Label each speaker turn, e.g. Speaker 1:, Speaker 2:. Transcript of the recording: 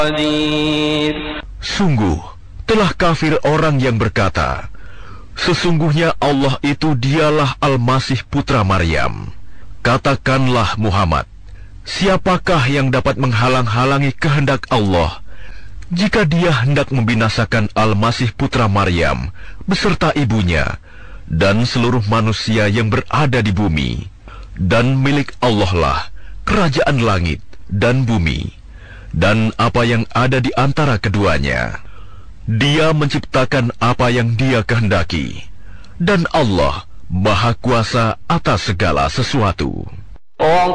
Speaker 1: Sungguh, telah kafir orang yang berkata, sesungguhnya Allah itu dialah Al-Masih putra Maryam. Katakanlah Muhammad, siapakah yang dapat menghalang-halangi kehendak Allah jika dia hendak membinasakan Al-Masih putra Maryam beserta ibunya dan seluruh manusia yang berada di bumi? Dan milik Allah lah kerajaan langit dan bumi dan apa yang ada di antara keduanya. Dia menciptakan apa yang Dia kehendaki, dan Allah Maha Kuasa atas segala sesuatu.